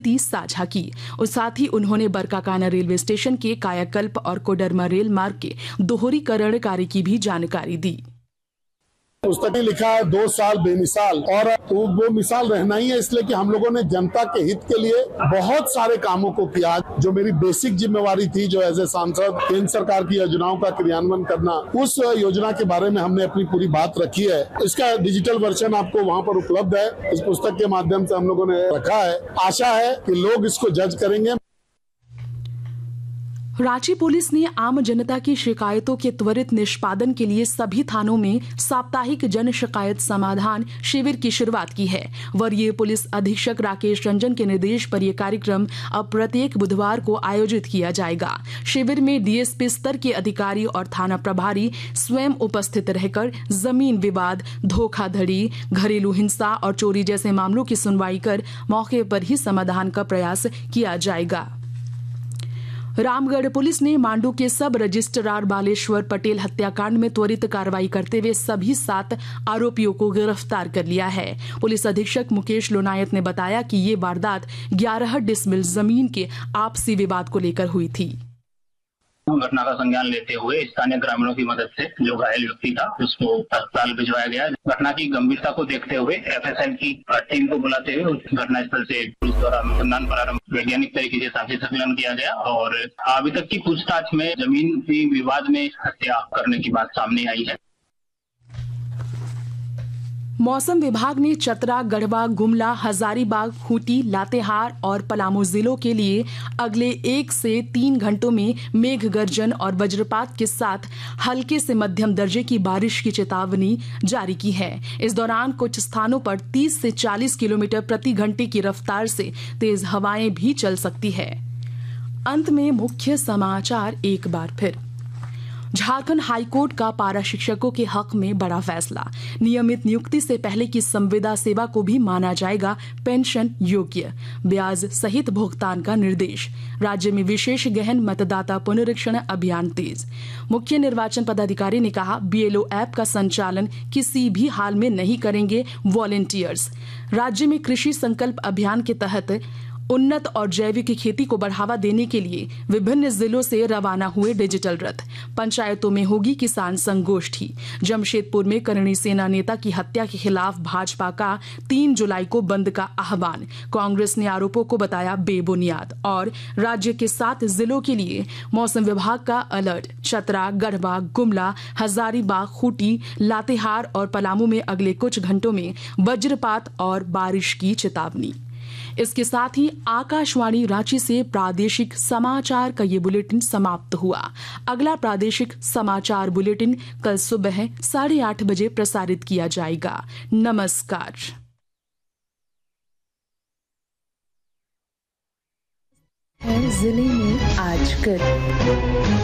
साझा की और साथ ही उन्होंने बरकाकाना रेलवे स्टेशन के कायाकल्प और कोडरमा रेल मार्ग के दोहरीकरण कार्य की भी जानकारी दी। पुस्तक में लिखा है 2 साल बेमिसाल, और वो मिसाल रहना ही है इसलिए कि हम लोगों ने जनता के हित के लिए बहुत सारे कामों को किया। जो मेरी बेसिक जिम्मेवारी थी, जो एज ए सांसद केंद्र सरकार की योजनाओं का क्रियान्वयन करना, उस योजना के बारे में हमने अपनी पूरी बात रखी है। इसका डिजिटल वर्जन आपको वहाँ पर उपलब्ध है। इस पुस्तक के माध्यम से हम लोगों ने रखा है। आशा है कि लोग इसको जज करेंगे। रांची पुलिस ने आम जनता की शिकायतों के त्वरित निष्पादन के लिए सभी थानों में साप्ताहिक जन शिकायत समाधान शिविर की शुरुआत की है। वरीय पुलिस अधीक्षक राकेश रंजन के निर्देश पर यह कार्यक्रम अब प्रत्येक बुधवार को आयोजित किया जाएगा। शिविर में डीएसपी स्तर के अधिकारी और थाना प्रभारी स्वयं उपस्थित रहकर जमीन विवाद, धोखाधड़ी, घरेलू हिंसा और चोरी जैसे मामलों की सुनवाई कर मौके पर ही समाधान का प्रयास किया जाएगा। रामगढ़ पुलिस ने मांडू के सब रजिस्ट्रार बालेश्वर पटेल हत्याकांड में त्वरित कार्रवाई करते हुए सभी 7 आरोपियों को गिरफ्तार कर लिया है। पुलिस अधीक्षक मुकेश लोनायत ने बताया कि ये वारदात 11 डिसमिल जमीन के आपसी विवाद को लेकर हुई थी। घटना का संज्ञान लेते हुए स्थानीय ग्रामीणों की मदद से जो घायल व्यक्ति था उसको अस्पताल भिजवाया गया। घटना की गंभीरता को देखते हुए एफएसएल की टीम को बुलाते हुए उस घटनास्थल से पुलिस द्वारा अनुसंधान प्रारंभ वैज्ञानिक तरीके से साक्षी संकलन किया गया और अभी तक की पूछताछ में जमीन की विवाद में हत्या करने की बात सामने आई है। मौसम विभाग ने चतरा, गढ़वा, गुमला, हजारीबाग, खूंटी, लातेहार और पलामू जिलों के लिए अगले 1 से 3 घंटों में मेघ गर्जन और वज्रपात के साथ हल्के से मध्यम दर्जे की बारिश की चेतावनी जारी की है। इस दौरान कुछ स्थानों पर 30 से 40 किलोमीटर प्रति घंटे की रफ्तार से तेज हवाएं भी चल सकती है। अंत में मुख्य समाचार एक बार फिर। झारखंड हाईकोर्ट का पारा शिक्षकों के हक में बड़ा फैसला। नियमित नियुक्ति से पहले की संविदा सेवा को भी माना जाएगा पेंशन योग्य। ब्याज सहित भुगतान का निर्देश। राज्य में विशेष गहन मतदाता पुनरीक्षण अभियान तेज। मुख्य निर्वाचन पदाधिकारी ने कहा, बीएलओ ऐप का संचालन किसी भी हाल में नहीं करेंगे वॉलेंटियर्स। राज्य में कृषि संकल्प अभियान के तहत उन्नत और जैविक खेती को बढ़ावा देने के लिए विभिन्न जिलों से रवाना हुए डिजिटल रथ। पंचायतों में होगी किसान संगोष्ठी। जमशेदपुर में करणी सेना नेता की हत्या के खिलाफ भाजपा का 3 जुलाई को बंद का आह्वान। कांग्रेस ने आरोपों को बताया बेबुनियाद। और राज्य के 7 जिलों के लिए मौसम विभाग का अलर्ट। चतरा, गढ़वा, गुमला, हजारीबाग, खूंटी, लातेहार और पलामू में अगले कुछ घंटों में वज्रपात और बारिश की चेतावनी। इसके साथ ही आकाशवाणी रांची से प्रादेशिक समाचार का ये बुलेटिन समाप्त हुआ। अगला प्रादेशिक समाचार बुलेटिन कल सुबह 8:30 बजे प्रसारित किया जाएगा। नमस्कार। जिले में आजकल